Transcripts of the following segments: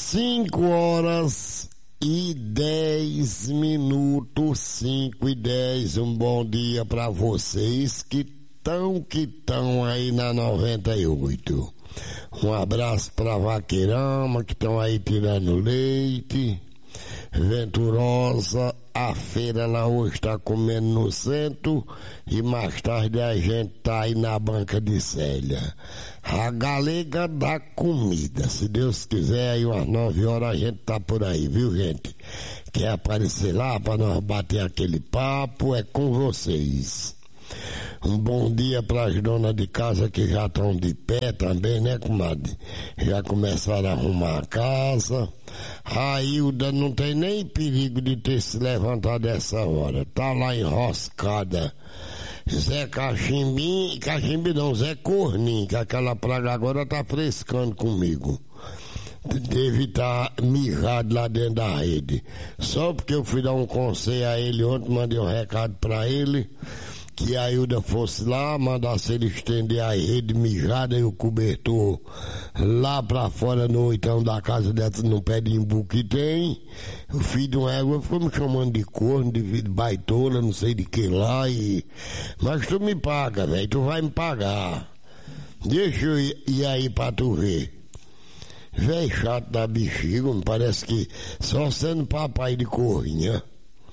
5h10, 5h10. Um bom dia para vocês que estão aí na 98. Um abraço para Vaqueirama, que estão aí tirando leite. Venturosa, a feira lá hoje está comendo no centro e mais tarde a gente tá aí na banca de Célia. A galega da comida, se Deus quiser, aí umas 9 horas a gente tá por aí, viu, gente? Quer aparecer lá para nós bater aquele papo? É com vocês. Um bom dia para as donas de casa que já estão de pé também, né, comadre? Já começaram a arrumar a casa. A Hilda não tem nem perigo de ter se levantado essa hora. Tá lá enroscada. Zé Cachimbi não, Zé Corninho, que aquela praga agora tá frescando comigo. Deve estar mijado lá dentro da rede. Só porque eu fui dar um conselho a ele ontem, mandei um recado pra ele, que a Hilda fosse lá, mandasse ele estender a rede mijada e o cobertor lá pra fora no então da casa dessa, no pé de imbu que tem. O filho de uma égua ficou me chamando de corno, de baitola, não sei de que lá, mas tu me paga, velho, tu vai me pagar. Deixa eu ir aí pra tu ver. Velho chato da bexiga, me parece que só sendo papai de corrinha.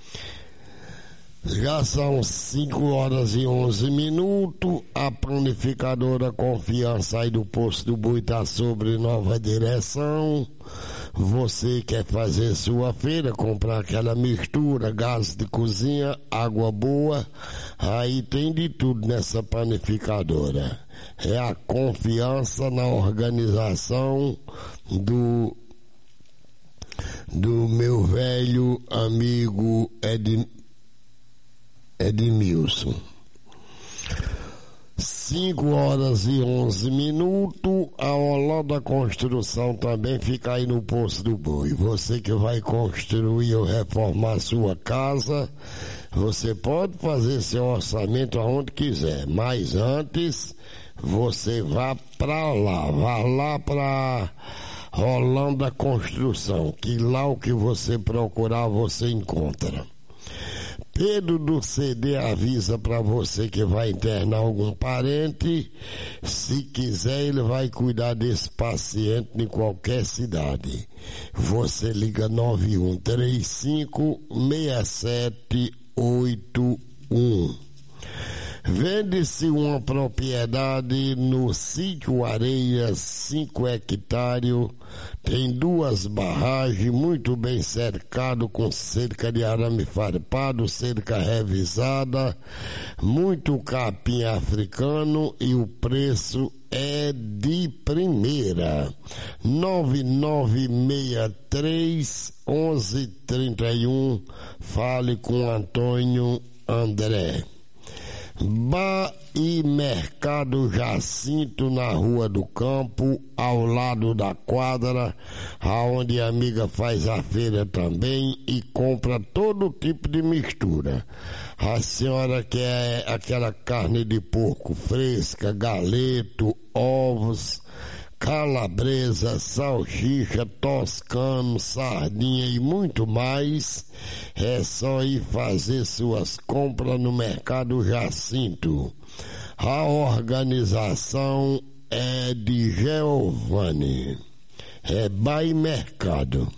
Já são 5h11. A panificadora Confiança aí do Poço do Boi tá sobre nova direção. Você quer fazer sua feira, comprar aquela mistura, gás de cozinha, água boa, aí tem de tudo nessa panificadora. É a confiança na organização do meu velho amigo Edmilson. 5h11. A Holanda Construção também fica aí no Poço do Boi. Você que vai construir ou reformar sua casa, você pode fazer seu orçamento aonde quiser, mas antes você vá lá para Holanda Construção, que lá o que você procurar você encontra. Pedro do CD avisa para você que vai internar algum parente. Se quiser, ele vai cuidar desse paciente em qualquer cidade. Você liga 9135-6781. Vende-se uma propriedade no sítio Areias, 5 hectares, tem 2 barragens, muito bem cercado com cerca de arame farpado, cerca revisada, muito capim africano e o preço é de primeira. 9963-1131. Fale com Antônio André. Bar e Mercado Jacinto, na Rua do Campo, ao lado da quadra, aonde a amiga faz a feira também e compra todo tipo de mistura. A senhora quer aquela carne de porco fresca, galeto, ovos, calabresa, salsicha, toscano, sardinha e muito mais, é só ir fazer suas compras no Mercado Jacinto. A organização é de Giovanni, é Bai Mercado.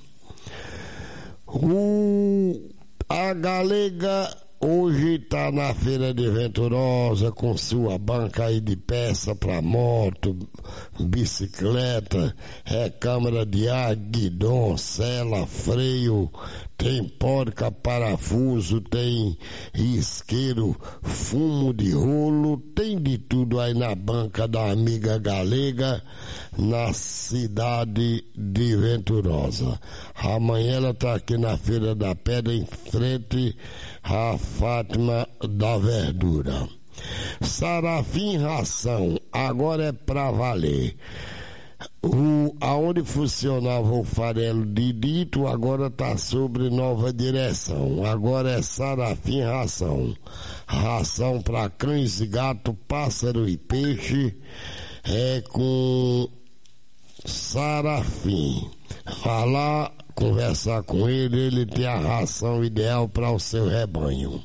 A galega hoje está na Feira de Venturosa com sua banca aí de peça para moto, bicicleta, câmara de ar, guidão, sela, freio, tem porca, parafuso, tem isqueiro, fumo de rolo, tem de tudo aí na banca da amiga galega, na cidade de Venturosa. Amanhã ela está aqui na Feira da Pedra, em frente a Fátima da Verdura. Sarafim Ração, agora é pra valer. Aonde funcionava o farelo de Dito, agora tá sobre nova direção. Agora é Sarafim Ração. Ração para cães e gato, pássaro e peixe, é com Sarafim. Vá lá conversar com ele tem a ração ideal para o seu rebanho.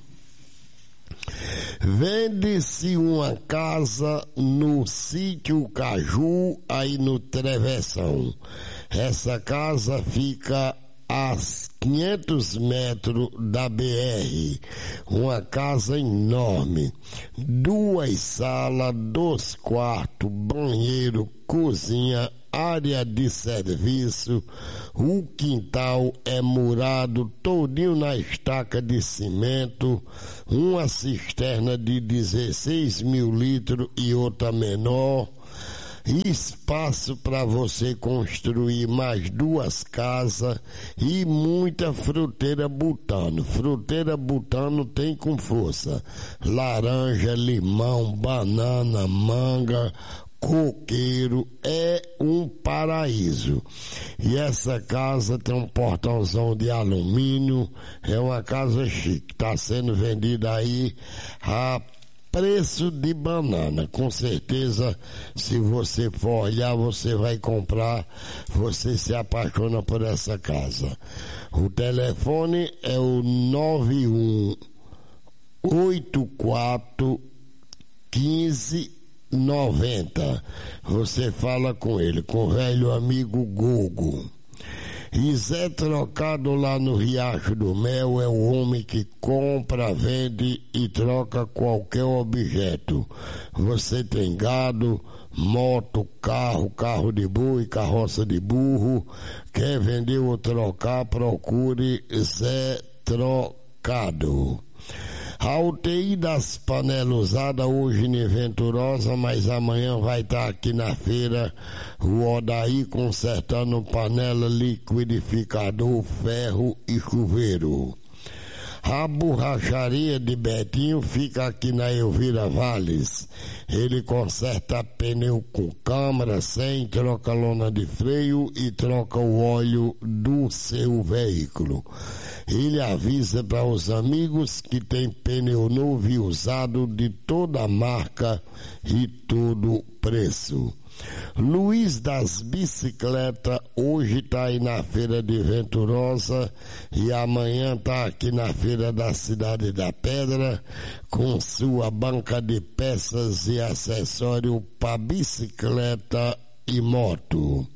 Vende-se uma casa no sítio Caju, aí no Travessão. Essa casa fica a 500 metros da BR, uma casa enorme, 2 salas, 2 quartos, banheiro, cozinha, área de serviço, o quintal é murado todinho na estaca de cimento, uma cisterna de 16 mil litros e outra menor, espaço para você construir mais 2 casas e muita fruteira butano. Fruteira butano tem com força: laranja, limão, banana, manga, coqueiro, é um paraíso. E essa casa tem um portãozão de alumínio, é uma casa chique, está sendo vendida aí a preço de banana. Com certeza, se você for olhar, você vai comprar, você se apaixona por essa casa. O telefone é o 9184 1590. Você fala com ele, com o velho amigo Gogo. E Zé Trocado lá no Riacho do Mel é o homem que compra, vende e troca qualquer objeto. Você tem gado, moto, carro de boi, carroça de burro, quer vender ou trocar, procure Zé Trocado. A UTI das panelas usadas hoje em Venturosa, mas amanhã vai estar aqui na feira o Odaí consertando panela, liquidificador, ferro e chuveiro. A borracharia de Betinho fica aqui na Elvira Valles. Ele conserta pneu com câmara, sem, troca lona de freio e troca o óleo do seu veículo. Ele avisa para os amigos que tem pneu novo e usado de toda marca e todo preço. Luiz das Bicicletas hoje está aí na feira de Venturosa e amanhã está aqui na feira da Cidade da Pedra com sua banca de peças e acessórios para bicicleta e moto.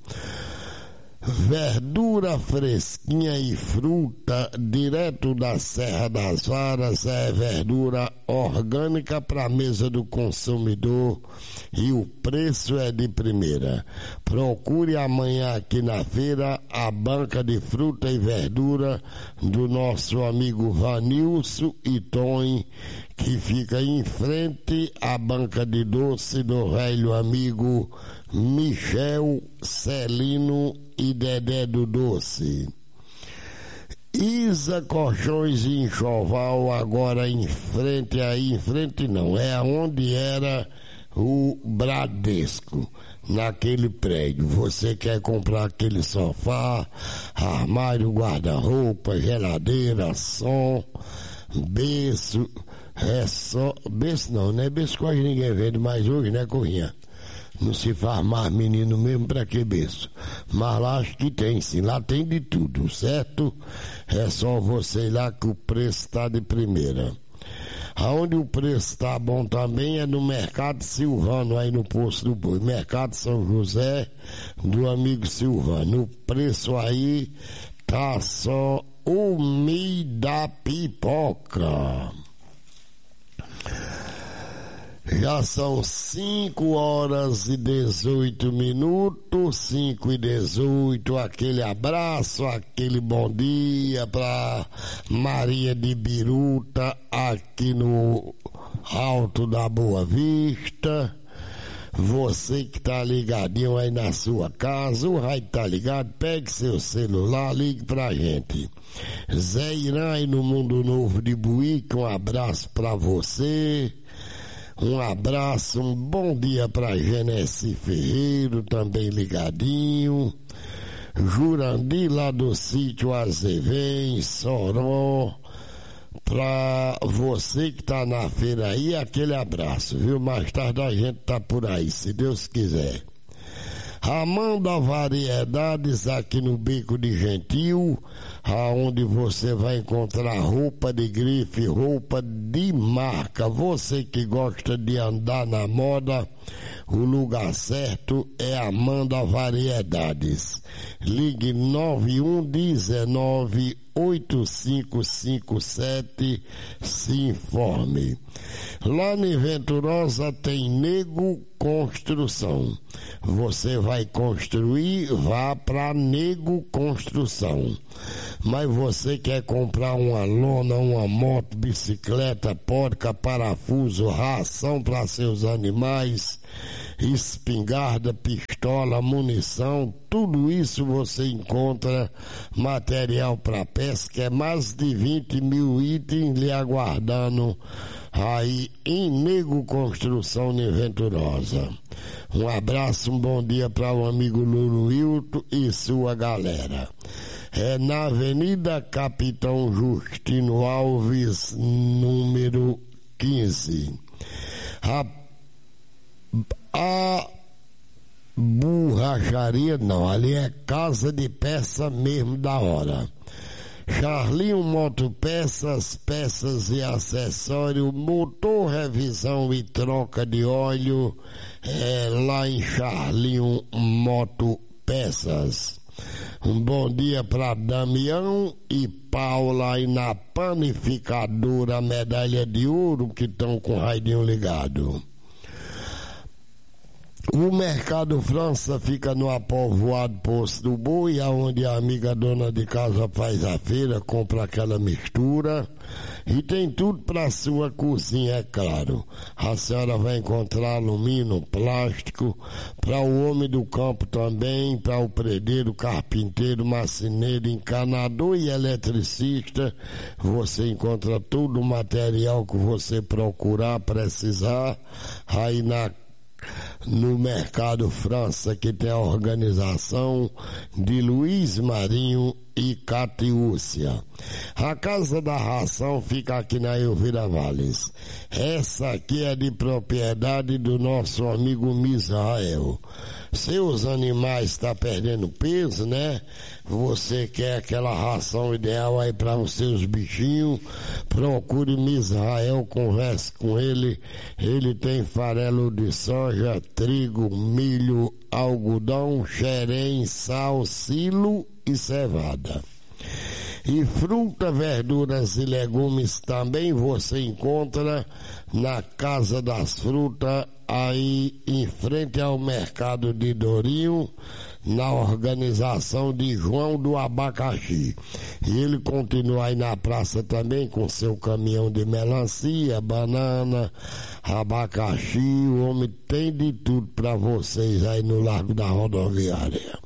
Verdura fresquinha e fruta direto da Serra das Varas, é verdura orgânica para a mesa do consumidor e o preço é de primeira. Procure amanhã aqui na feira a banca de fruta e verdura do nosso amigo Vanilson e Tony, que fica em frente à banca de doce do velho amigo Michel, Celino e Dedé do Doce. Isa Colchões e Enxoval, agora em frente não, é onde era o Bradesco, naquele prédio. Você quer comprar aquele sofá, armário, guarda-roupa, geladeira, som, berço, berço não é berço, quase ninguém vende mais hoje, né, Corrinha? Não se faz mais menino mesmo, pra que berço? Mas lá acho que tem sim, lá tem de tudo, certo? É só você ir lá que o preço está de primeira. Aonde o preço está bom também é no Mercado Silvano, aí no Poço do Boi. Mercado São José, do amigo Silvano. O preço aí tá só o milho da pipoca. Já são 5h18, 5h18, aquele abraço, aquele bom dia pra Maria de Biruta, aqui no Alto da Boa Vista. Você que tá ligadinho aí na sua casa, o rádio tá ligado, pegue seu celular, ligue pra gente. Zé Irã aí no Mundo Novo de Buíque, um abraço pra você. Um abraço, um bom dia para Genesi Ferreiro, também ligadinho. Jurandir lá do sítio Azevém, Soró. Para você que tá na feira aí, aquele abraço, viu? Mais tarde a gente tá por aí, se Deus quiser. Amanda Variedades, aqui no Beco de Gentil, aonde você vai encontrar roupa de grife, roupa de marca. Você que gosta de andar na moda, o lugar certo é Amanda Variedades. Ligue 9119-8557, se informe. Lá em Venturosa tem Nego Construção. Você vai construir, vá para Nego Construção. Mas você quer comprar uma lona, uma moto, bicicleta, porca, parafuso, ração para seus animais, espingarda, pistola, munição, tudo isso você encontra. Material para pesca, é mais de 20 mil itens lhe aguardando aí em Nego Construção em Venturosa. Um abraço, um bom dia para o amigo Lulu Hilton e sua galera. É na Avenida Capitão Justino Alves, número 15. A borracharia não, ali é casa de peça mesmo da hora. Charlinho Motopeças, peças e acessório, motor, revisão e troca de óleo, lá em Charlinho Motopeças. Um bom dia para Damião e Paula aí na panificadora Medalha de Ouro, que estão com o radinho ligado. O Mercado França fica no apovoado Poço do Boi, onde a amiga dona de casa faz a feira, compra aquela mistura e tem tudo para sua cozinha, é claro. A senhora vai encontrar alumínio, plástico, para o homem do campo também, para o predeiro, carpinteiro, marceneiro, encanador e eletricista. Você encontra todo o material que você procurar, precisar, aí no Mercado França, que tem a organização de Luiz Marinho e Catiúcia. A Casa da Ração fica aqui na Elvira Valles. Essa aqui é de propriedade do nosso amigo Misael. Seus animais estão perdendo peso, né? Você quer aquela ração ideal aí para os seus bichinhos? Procure Misael, converse com ele. Ele tem farelo de soja, trigo, milho, algodão, xerém, sal, silo e cevada. E fruta, verduras e legumes também você encontra na Casa das Frutas, aí em frente ao Mercado de Dourinho, na organização de João do Abacaxi. E ele continua aí na praça também com seu caminhão de melancia, banana, abacaxi. O homem tem de tudo para vocês aí no Largo da Rodoviária.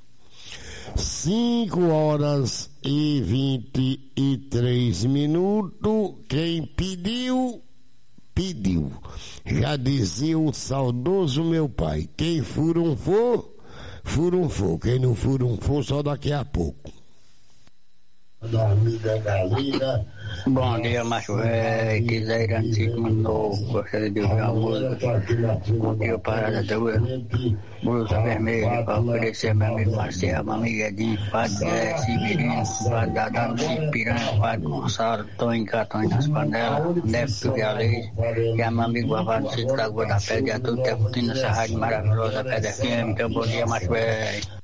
5h23. Quem pediu, pediu. Já dizia o saudoso meu pai: quem furum for, furum for. Quem não furum for, só daqui a pouco. Bom dia, macho velho, quiser antigo novo, gostaria de ouvir uma música. Bom dia, Parada Tua, blusa vermelha, para oferecer meu amigo Marcelo, meu amigo Edinho, Padre Sibirino, Padre Dadano, Piranha, Padre Gonçalo, Tonho Catões nas panelas, Neto Tudo a Lei, e a meu amigo Avado, Cito da Rua da Pedra, e a tudo que é curtindo essa rádio maravilhosa, Pedra FM. Então, bom dia, macho velho.